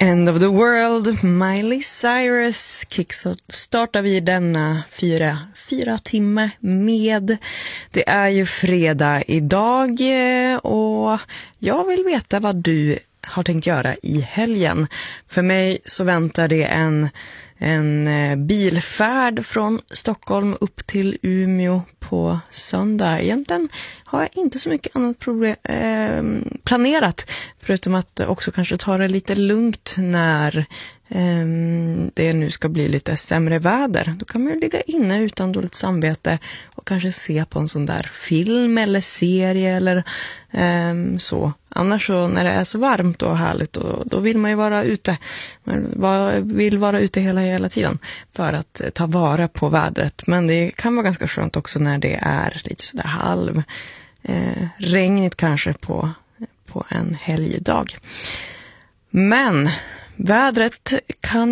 End of the World, Miley Cyrus. Kickstartar vi denna fyra timme med. Det är ju fredag idag och jag vill veta vad du har tänkt göra i helgen. För mig så väntar det en bilfärd från Stockholm upp till Umeå på söndag. Egentligen har jag inte så mycket annat planerat, förutom att också kanske ta det lite lugnt när det nu ska bli lite sämre väder. Då kan man ju ligga inne utan dåligt samvete och kanske se på en sån där film eller serie eller så. Annars så när det är så varmt och härligt då vill man ju vara ute. Man vill vara ute hela tiden för att ta vara på vädret. Men det kan vara ganska skönt också när det är lite sådär regnigt kanske på en helgdag. Men vädret kan